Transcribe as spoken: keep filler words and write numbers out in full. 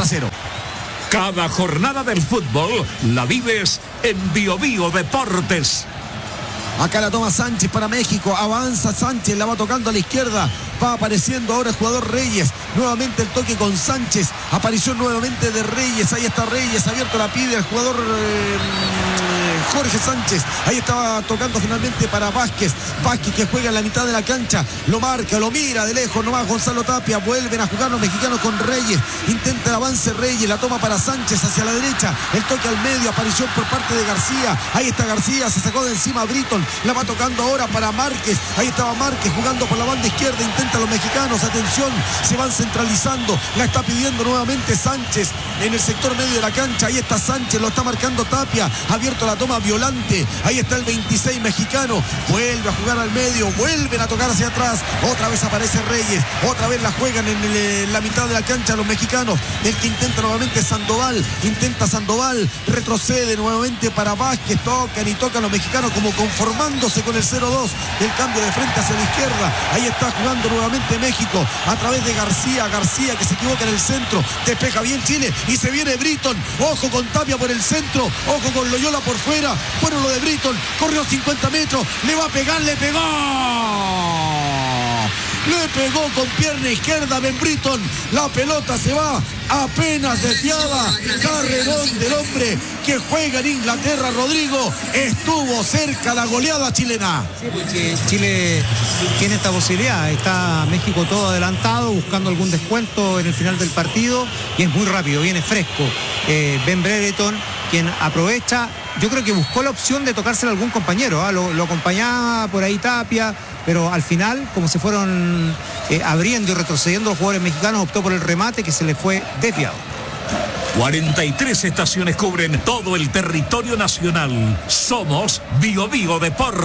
cero. Cada jornada del fútbol la vives en Bio Bio Deportes. Acá la toma Sánchez para México. Avanza Sánchez, la va tocando a la izquierda. Va apareciendo ahora el jugador Reyes. Nuevamente el toque con Sánchez. Aparición nuevamente de Reyes. Ahí está Reyes, abierto la pide al jugador eh, Jorge Sánchez. Ahí estaba tocando finalmente para Vázquez. Vázquez que juega en la mitad de la cancha. Lo marca, lo mira de lejos nomás Gonzalo Tapia. Vuelven a jugar los mexicanos con Reyes. Intenta el avance Reyes. La toma para Sánchez hacia la derecha. El toque al medio. Aparición por parte de García. Ahí está García. Se sacó de encima a Britton. La va tocando ahora para Márquez. Ahí estaba Márquez jugando por la banda izquierda. Intenta los mexicanos. Atención. Se van centralizando. La está pidiendo nuevamente Sánchez en el sector medio de la cancha. Ahí está Sánchez. Lo está marcando Tapia. Abierto la toma Violante. Ahí está el veintiséis mexicano. Vuelve a jugar al medio. Vuelven a tocar hacia atrás. Otra vez aparece Reyes. Otra vez la juegan en, el, en la mitad de la cancha los mexicanos. El que intenta nuevamente Sandoval. Intenta Sandoval. Retrocede nuevamente para Vázquez. Tocan y tocan los mexicanos como conformándose con el cero dos. El cambio de frente hacia la izquierda. Ahí está jugando nuevamente México. A través de García. García que se equivoca en el centro. Despeja bien Chile. Y se viene Britton. Ojo con Tapia por el centro. Ojo con Loyola por fuera. Bueno lo de Britton. Corrió cincuenta metros. Le va a pegar. Le pegó. Le pegó con pierna izquierda Ben Britton. La pelota se va apenas desviada. Carrerón del hombre que juega en Inglaterra, Rodrigo. Estuvo cerca la goleada chilena. Sí, porque Chile tiene esta posibilidad. Está México todo adelantado, buscando algún descuento en el final del partido. Y es muy rápido, viene fresco. Eh, Ben Brereton, quien aprovecha. Yo creo que buscó la opción de tocárselo a algún compañero. ¿eh? Lo, lo acompañaba por ahí Tapia. Pero al final, como se fueron eh, abriendo y retrocediendo los jugadores mexicanos, optó por el remate que se le fue desviado. cuarenta y tres estaciones cubren todo el territorio nacional. Somos Bio Bio Deportes.